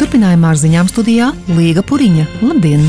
Turpinājumā ar ziņām studijā Līga Puriņa. Labdien!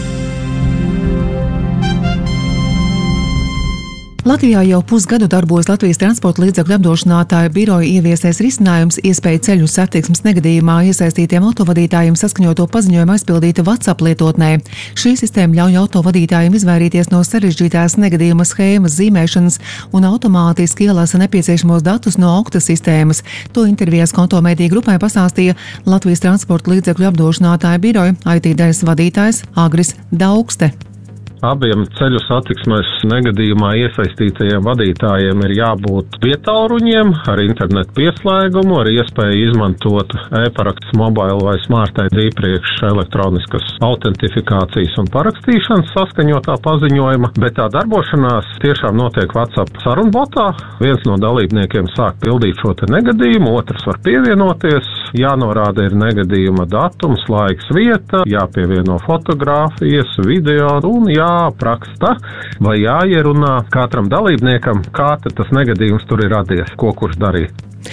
Latvijā jau pusgadu darbojas Latvijas transporta līdzekļu apdrošinātāju biroja ieviestais risinājums iespēju ceļu satiksmes negadījumā iesaistītiem autovadītājiem saskaņoto paziņojumu aizpildīt WhatsApp lietotnē. Šī sistēma ļauj autovadītājiem izvairīties no sarežģītās negadījuma schēmas zīmēšanas un automātiski ielasa nepieciešamos datus no Okta sistēmas. To intervijās Konto mediju grupai pastāstīja Latvijas transporta līdzekļu apdrošinātāju biroja IT daļas vadītājs Agris Daugste. Abiem ceļu satiksmes negadījumā iesaistītajiem vadītājiem ir jābūt vietāluruņiem ar internetu pieslēgumu, ar iespēju izmantot e-paraksts mobile vai smart ID priekš elektroniskas autentifikācijas un parakstīšanas saskaņotā paziņojuma, bet tā darbošanās tiešām notiek WhatsApp sarunbotā. Viens no dalībniekiem sāk pildīt šo te negadījumu, otrs var pievienoties, jānorāda ir negadījuma datums, laiks, vieta, jāpievieno fotogrāfijas, video un jāapraksta vai jāierunā katram dalībniekam, kā tas negadījums tur ir radies, ko kurš darīja.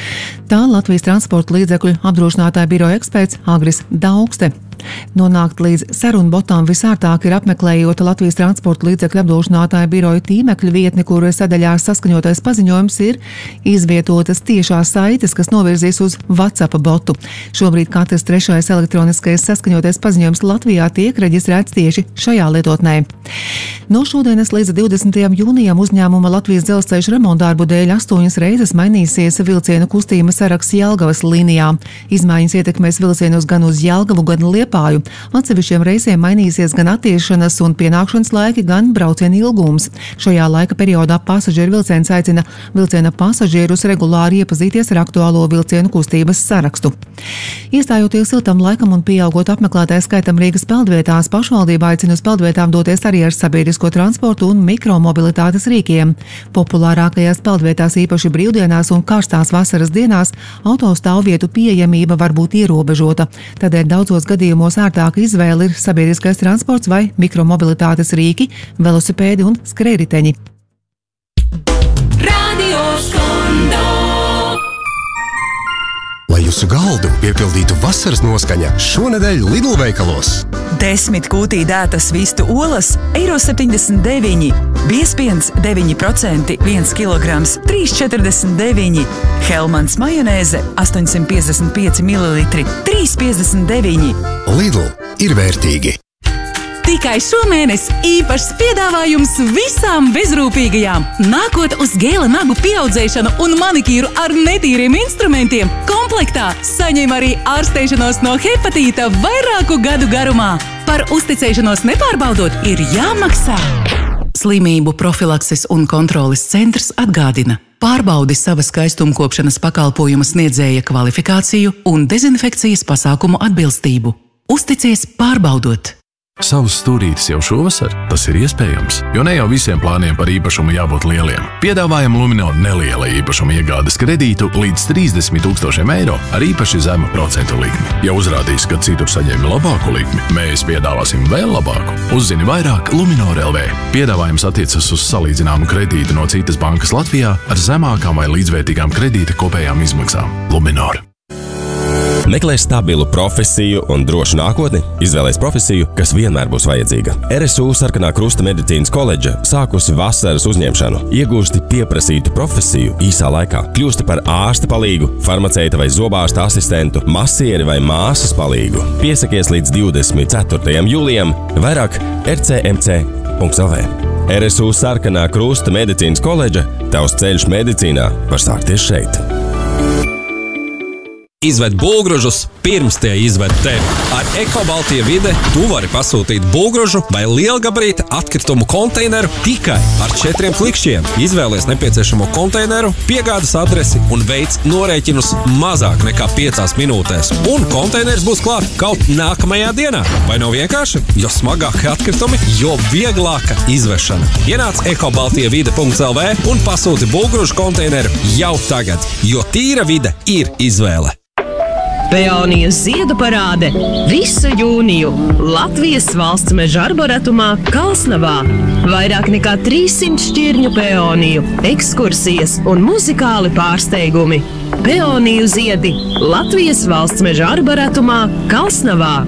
Tā Latvijas transporta līdzekļu apdrošinātāja biroja eksperts Agris Daugste. Nonākt līdz sarunbotām visārtāk ir apmeklējot Latvijas transporta līdzekļu apdrošinātāja biroja tīmekļa vietni, kur sadaļā saskaņotais paziņojums ir izvietotas tiešās saites, kas novirzīs uz WhatsApp botu. Šobrīd katrs trešais elektroniskais saskaņotais paziņojums Latvijā tiek reģistrēts tieši šajā lietotnē. No šodienas līdz 20. jūnijam uzņēmuma Latvijas dzelzceļa remontdarbu dēļ 8 reizes mainīsies vilcienu kustība saraksts Jelgavas līnijā. Izmaiņas ietekmēs vilcienus gan uz Jelgavu, gan Liepāju. Atsevišķiem reisiem mainīsies gan attiešanas un pienākšanas laiki, gan brauciena ilgums. Šajā laika periodā pasažieru vilciens aicina vilciena pasažierus regulāri iepazīties ar aktuālo vilcienu kustības sarakstu. Iestājoties siltam laikam un pieaugot apmeklētāju skaitam Rīgas peldvietās, pašvaldība aicina uz peldvietām doties arī ar sabiedrisko transportu un mikromobilitātes rīkiem. Populārākajās peldvietās, īpaši brīvdienās un karstās vasaras dienās, autostāvvietu pieejamība var būt ierobežota. Tādēļ daudzos gadījumos ērtāka izvēle ir sabiedriskais transports vai mikromobilitātes rīki, velosipēdi un skrējriteņi. Lai jūsu galdu piepildītu vasaras noskaņa, šonedēļ Lidl veikalos. 10 kūtī dētas vistu olas, €79, biespiens 9%, 1 kilograms, 3,49, Helmans majonēze 855 ml, 3,59. Lidl ir vērtīgi. Tikai šomēnes īpašs piedāvājums visām bezrūpīgajām. Nākot uz gēla nagu pieaudzēšanu un manikīru ar netīriem instrumentiem, komplektā saņem arī ārstēšanos no hepatīta vairāku gadu garumā. Par uzticēšanos nepārbaudot ir jāmaksā. Slimību profilakses un kontroles centrs atgādina: pārbaudi sava skaistumkopšanas pakalpojuma sniedzēja kvalifikāciju un dezinfekcijas pasākumu atbilstību. Uzticies pārbaudot. Savus stūrītes jau šovasar? Tas ir iespējams, jo ne jau visiem plāniem par īpašumu jābūt lieliem. Piedāvājam Luminor neliela īpašuma iegādes kredītu līdz 30 000 eiro ar īpaši zemu procentu likmi. Ja uzrādīs, ka citur saņēmi labāku likmi, mēs piedāvāsim vēl labāku. Uzzini vairāk Luminor LV. Piedāvājums attiecas uz salīdzināmu kredītu no citas bankas Latvijā ar zemākām vai līdzvērtīgām kredīta kopējām izmaksām. Luminor. Meklē stabilu profesiju un drošu nākotni? Izvēlēs profesiju, kas vienmēr būs vajadzīga. RSU Sarkanā Krusta medicīnas koledža sākusi vasaras uzņemšanu. Iegūsti pieprasītu profesiju īsā laikā. Kļūsti par ārsta palīgu, farmaceita vai zobārsta asistentu, masieri vai māsas palīgu. Piesakies līdz 24. jūlijam. Vairāk rcmc.lv. RSU Sarkanā Krusta medicīnas koledža. Tavs ceļš medicīnā var sākties šeit. Izved bulgružus pirms tie izved tevi. Ar Eko-Baltija vide tu vari pasūtīt bulgružu vai lielgabarīta atkritumu konteineru tikai ar 4 klikšķiem. Izvēlies nepieciešamo konteineru, piegādes adresi un veic norēķinus mazāk nekā 5 minūtēs. Un konteiners būs klāt kaut nākamajā dienā. Vai nav vienkārši? Jo smagāki atkritumi, jo vieglāka izvešana. Ienāc ekobaltijavide.lv un pasūti bulgružu konteineru jau tagad, jo tīra vide ir izvēle. Peoniju ziedu parāde visu jūniju Latvijas valsts meža arboretumā Kalsnavā. Vairāk nekā 300 šķirņu peoniju, ekskursijas un muzikāli pārsteigumi. Peoniju ziedi Latvijas valsts meža arboretumā Kalsnavā.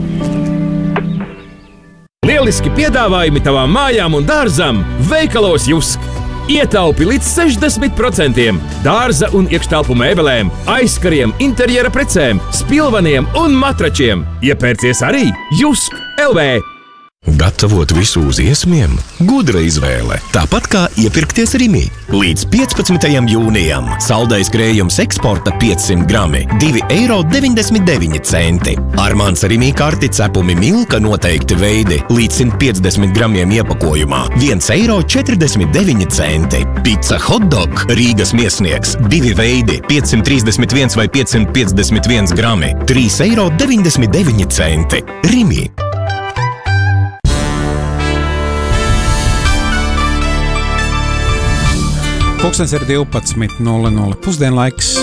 Lieliski piedāvājumi tavām mājām un dārzam veikalos Jusk! Ietaupi līdz 60% dārza un iekštelpu mēbelēm, aizkariem, interjera precēm, spilvaniem un matračiem. Iepērcies arī Jusk LV! Gatavot visu uz iesmiem? Gudra izvēle. Tāpat kā iepirkties Rimī. Līdz 15. jūnijam saldais krējums eksporta 500 grami – 2,99 €. Armāns Rimī karti cepumi milka noteikti veidi līdz 150 gramiem iepakojumā – 1,49 €. Pizza hotdog Rīgas miesnieks – 2 veidi – 531 vai 551 grami – 3,99 €. Rimī. Pulkstens ir 12:00 pusdienlaiks.